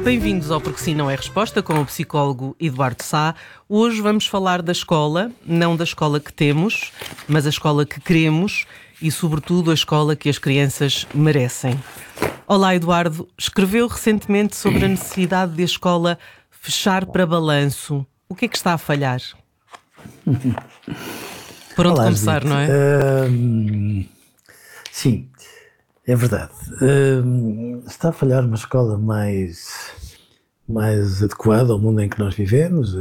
Bem-vindos ao Porque Sim Não É Resposta, com o psicólogo Eduardo Sá. Hoje vamos falar da escola, não da escola que temos, mas a escola que queremos e, sobretudo, a escola que as crianças merecem. Olá, Eduardo. Escreveu recentemente sobre a necessidade de a escola fechar para balanço. O que é que está a falhar? Por onde Olá, começar, Judite. não é? Sim, é verdade. Está a falhar uma escola mais adequada ao mundo em que nós vivemos.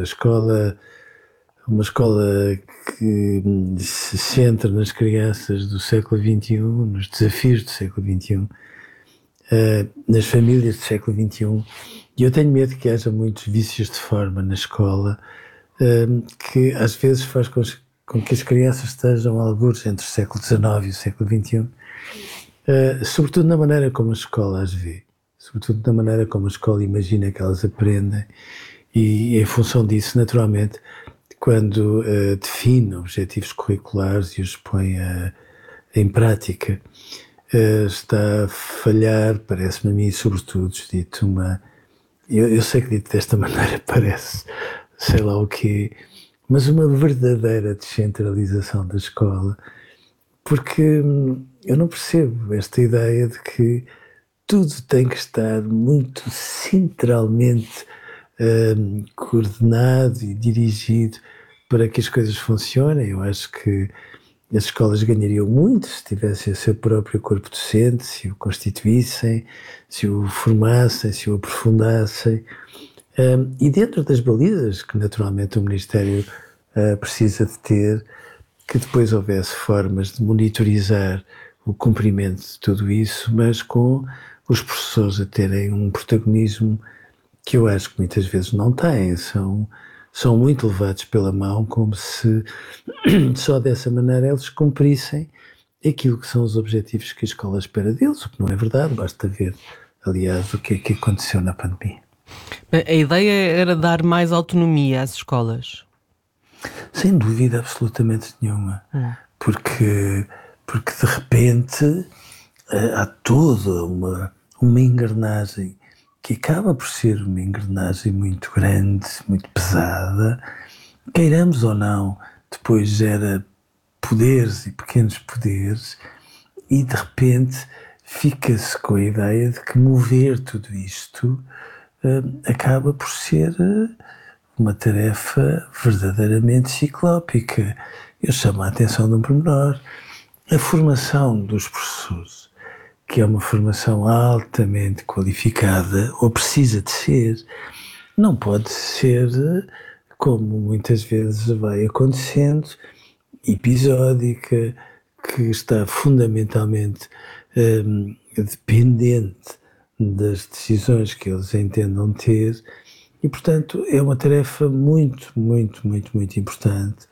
Uma escola que se centra nas crianças do século XXI, nos desafios do século XXI, nas famílias do século XXI. E eu tenho medo que haja muitos vícios de forma na escola, que às vezes faz com que as crianças estejam algures entre o século XIX e o século XXI, sobretudo na maneira como a escola as vê, sobretudo na maneira como a escola imagina que elas aprendem, e em função disso, naturalmente, quando define objetivos curriculares e os põe em prática, está a falhar, parece-me a mim, sobretudo, dito eu sei que dito desta maneira parece sei lá o quê, mas uma verdadeira descentralização da escola, porque eu não percebo esta ideia de que tudo tem que estar muito centralmente coordenado e dirigido para que as coisas funcionem. Eu acho que as escolas ganhariam muito se tivessem o seu próprio corpo docente, se o constituíssem, se o formassem, se o aprofundassem. E dentro das balizas que naturalmente o Ministério precisa de ter, que depois houvesse formas de monitorizar o cumprimento de tudo isso, mas com os professores a terem um protagonismo que eu acho que muitas vezes não têm. São muito levados pela mão, como se só dessa maneira eles cumprissem aquilo que são os objetivos que a escola espera deles, o que não é verdade. Basta ver, aliás, o que é que aconteceu na pandemia. A ideia era dar mais autonomia às escolas. Sem dúvida absolutamente nenhuma. Porque de repente há toda uma engrenagem que acaba por ser uma engrenagem muito grande, muito pesada, queiramos ou não, depois gera poderes e pequenos poderes, e de repente fica-se com a ideia de que mover tudo isto acaba por ser uma tarefa verdadeiramente ciclópica. Eu chamo a atenção de um pormenor: a formação dos professores, que é uma formação altamente qualificada, ou precisa de ser, não pode ser, como muitas vezes vai acontecendo, episódica, que está fundamentalmente dependente das decisões que eles entendam ter, e portanto é uma tarefa muito, muito, muito, muito importante.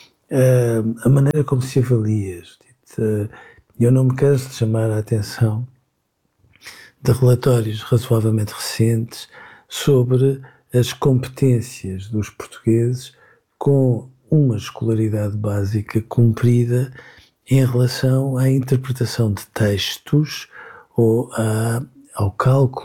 A maneira como se avalia, eu não me canso de chamar a atenção de relatórios razoavelmente recentes sobre as competências dos portugueses com uma escolaridade básica cumprida em relação à interpretação de textos ou ao cálculo